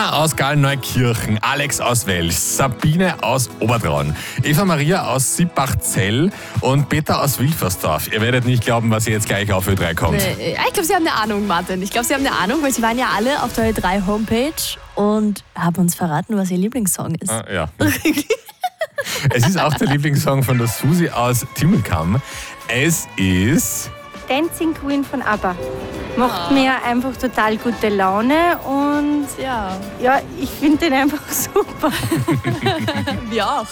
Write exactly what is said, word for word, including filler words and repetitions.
Anna aus Gallneukirchen, Alex aus Wels, Sabine aus Obertraun, Eva Maria aus Siebachzell und Peter aus Wilfersdorf. Ihr werdet nicht glauben, was jetzt gleich auf Ö drei kommt. Nee, ich glaube, Sie haben eine Ahnung, Martin. Ich glaube, Sie haben eine Ahnung, weil Sie waren ja alle auf der Ö drei Homepage und haben uns verraten, was Ihr Lieblingssong ist. Ah, ja. Es ist auch der Lieblingssong von der Susi aus Timmelkamm. Es ist... Dancing Queen von ABBA. Macht mir einfach total gute Laune und Ja, ja, ich finde den einfach super. wir auch.